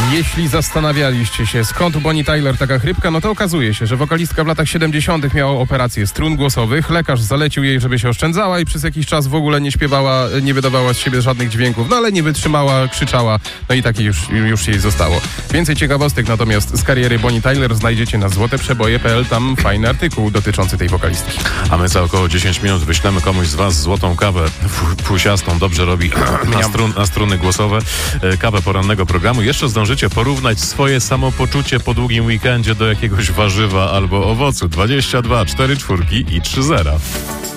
Jeśli zastanawialiście się, skąd u Bonnie Tyler taka chrypka, no to okazuje się, że wokalistka w latach 70. miała operację strun głosowych. Lekarz zalecił jej, żeby się oszczędzała i przez jakiś czas w ogóle nie śpiewała, nie wydawała z siebie żadnych dźwięków. No ale nie wytrzymała, krzyczała, no i tak już jej zostało. Więcej ciekawostek natomiast z kariery Bonnie Tyler znajdziecie na złoteprzeboje.pl. Tam fajny artykuł dotyczący tej wokalistki. A my za około 10 minut wyślemy komuś z was złotą kawę fusiastą, dobrze robi na struny głosowe, kawę porannego programu. Jeszcze zdążycie porównać swoje samopoczucie po długim weekendzie do jakiegoś warzywa albo owocu. 22, 4 czwórki i 3 zera.